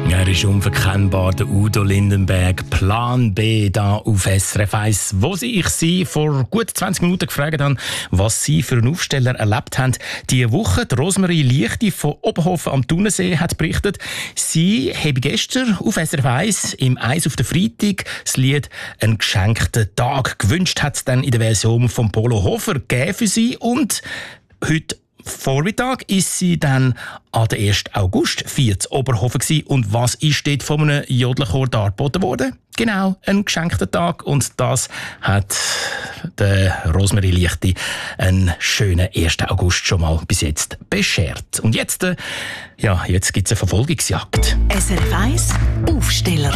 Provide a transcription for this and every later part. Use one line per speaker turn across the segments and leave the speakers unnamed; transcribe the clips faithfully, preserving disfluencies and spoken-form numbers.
Er ist unverkennbar, der Udo Lindenberg. Plan B da auf S R F eins. Wo ich Sie vor gut zwanzig Minuten gefragt habe, was Sie für einen Aufsteller erlebt haben. Diese Woche, die Rosemarie Liechti von Oberhofen am Thunersee hat berichtet, sie habe gestern auf S R F eins im Eis auf den Freitag das Lied «Ein geschenkten Tag» gewünscht, hat es dann in der Version von Polo Hofer gegeben für sie. Und heute Vormittag ist sie dann an den ersten August vier zu Oberhofen gewesen. Und was ist dort von einem Jodlerchor dargeboten worden? Genau, ein geschenkter Tag. Und das hat der Rosemarie Liechti einen schönen ersten August schon mal bis jetzt beschert. Und jetzt, äh, ja, jetzt gibt es eine Verfolgungsjagd.
S R F eins Aufsteller.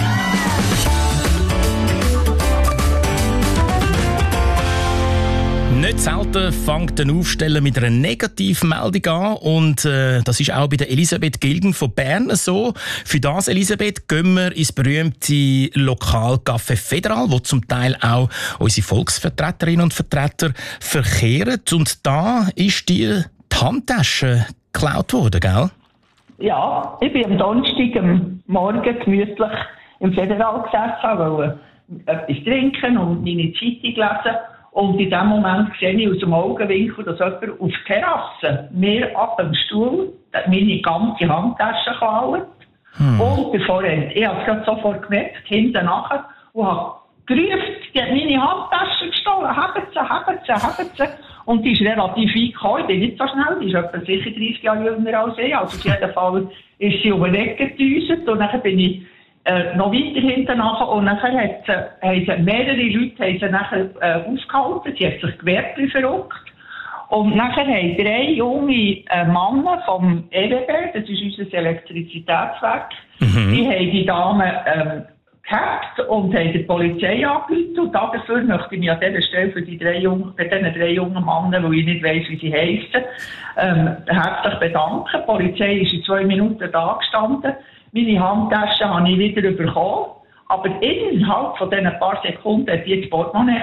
Nicht selten fängt ein Aufsteller mit einer Negativmeldung an und äh, das ist auch bei der Elisabeth Gilgen von Bern so. Für das, Elisabeth, gehen wir ins berühmte Lokalcafé Federal, wo zum Teil auch unsere Volksvertreterinnen und Vertreter verkehren. Und da ist dir die Handtasche geklaut worden, gell?
Ja, ich bin am Donnerstag am Morgen gemütlich im Federal gesessen, wollte etwas trinken und meine Zeitung lesen. Und in dem Moment sehe ich aus dem Augenwinkel, dass jemand auf der Terrasse mir ab dem Stuhl meine ganze Handtasche klaut. Hm. Und der Vorhand. Ich habe es gerade sofort gemerkt, hinten nachher, und habe gerufen, die hat meine Handtasche gestohlen. Haben sie, haben sie, haben sie. Und die ist relativ weit gekommen. Ich bin nicht so schnell. Die ist etwa sicher dreißig Jahre jünger als ich. Also auf jeden Fall ist sie um den Weg gedüset. Und dann bin ich Äh, noch weiter hinten nachher und nachher hat sie, haben sie mehrere Leute haben sie nachher, äh, aufgehalten, sie hat sich gewehrt wie verrückt. Und nachher haben drei junge äh, Männer vom E W B, das ist unser Elektrizitätswerk, mhm. die haben die Dame ähm, gehabt und haben die Polizei angerufen. Und dafür möchte ich mich an dieser Stelle für die drei jungen, bei diesen drei jungen Männer, wo ich nicht weiss, wie sie heissen, ähm, herzlich bedanken. Die Polizei ist in zwei Minuten da gestanden. Meine Handtasche habe ich wieder bekommen, aber innerhalb von diesen paar Sekunden hat die das Portemonnaie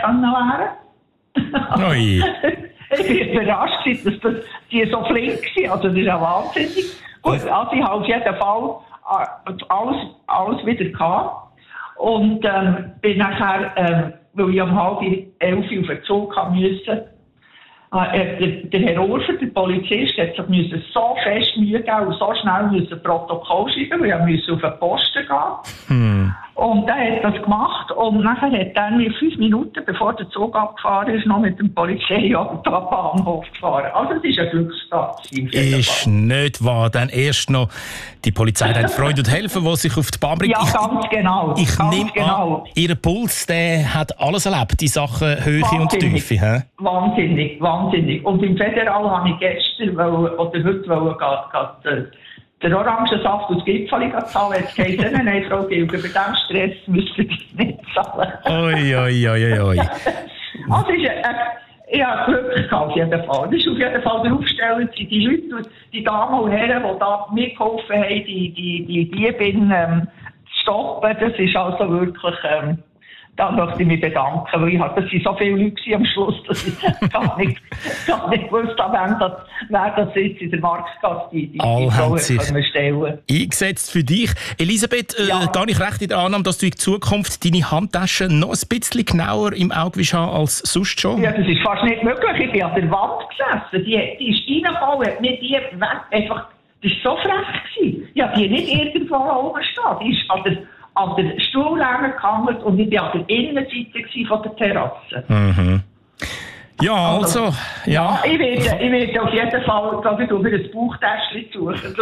leeren.
Ui.
Ich bin überrascht, dass das, die so flink waren. Also das ist ja wahnsinnig. Gut, also ich habe auf jeden Fall alles, alles wieder gehabt. Und ähm, bin nachher, ähm, weil ich um halb elf auf den Zug musste, Äh, der, der Herr Urfer, der Polizist, hat sich müssen so fest Mühe geben und so schnell müssen ein Protokoll schreiben, weil er müssen auf den Posten gehen. Hm. Und er hat das gemacht und nachher hat er mir fünf Minuten, bevor der Zug abgefahren ist, noch mit dem Polizeiauto am Bahnhof gefahren. Also es ist ein Glückstag.
Ist nicht wahr. Dann erst noch die Polizei hat Freude und helfen, die sich auf die Bahn bringt.
Ja,
ich,
ganz genau.
Ich
ganz
nehme
genau.
an, Ihr Puls, der hat alles erlebt, die Sachen Höhe
Wahnsinnig.
und Tiefe. He?
Wahnsinnig, wahnsinnig. Und im Federal habe ich gestern, weil, oder heute, wollen, grad, grad, den Orangensaft aus Gipfeli zahlen. Jetzt geht es nein, Frau Gilger, bei diesem Stress müsst ihr das nicht zahlen.
Oi, oi, oi, oi.
Also ist, äh, ich habe Glück gehabt, auf jeden Fall. Das ist auf jeden Fall der Aufsteller, die Leute, die Damen und Herren, die da mitgeholfen haben, die, die, die Diebin ähm, zu stoppen. Das ist also wirklich, ähm, da möchte ich mich bedanken, weil ich hatte, das waren so viele Leute am Schluss, dass ich gar nicht, gar nicht gewusst habe, wer das jetzt in der Marktgasse die, die, die Frauen können stellen.
Eingesetzt für dich. Elisabeth, äh,
ja.
Gehe ich recht in der Annahme, dass du in Zukunft deine Handtasche noch ein bisschen genauer im Auge willst haben als sonst schon?
Ja, das ist fast nicht möglich. Ich bin an der Wand gesessen. Die, die ist reingekommen, hat mir die einfach, das war so frech gewesen. Ja, die nicht irgendwo oben stehen. Die ist an der an der Stuhllehne gehangen und ich war an der Innenseite von der Terrasse.
Mhm. Ja, also, also ja.
Ich werde, ich werde auf jeden Fall glaube ich, über ein Bauchtäschchen suchen.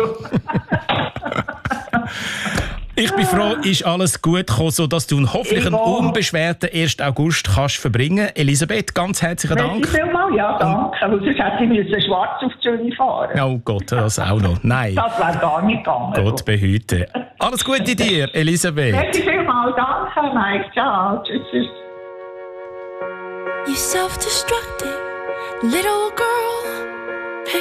Ich bin froh, ist alles gut gekommen, sodass du einen hoffentlich einen unbeschwerten ersten August kannst verbringen. Elisabeth, ganz herzlichen Dank.
Merci vielmals, ja, danke. Weil sonst hätte ich müssen schwarz auf die Zürich fahren.
Oh Gott, das auch noch. Nein.
Das wäre gar nicht gegangen.
Gott behüte. Alles Gute dir, Elisabeth.
Merci vielmals, danke, Mike. Ciao, tschüss, tschüss.
You self-destructive little girl.